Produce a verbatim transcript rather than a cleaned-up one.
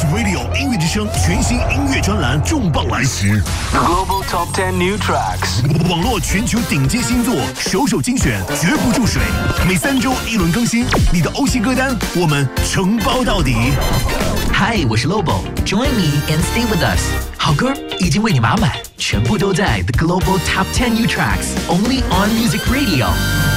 Radio 音乐之声全新音乐专栏重磅来袭 ，Global Top Ten New Tracks， 网络全球顶尖新作，首首精选，绝不注水。每三周一轮更新，你的欧系歌单我们承包到底。 Hi， 我是 Lobo，Join me and stay with us。好歌已经为你码满，全部都在 The Global Top Ten New Tracks，Only on Music Radio。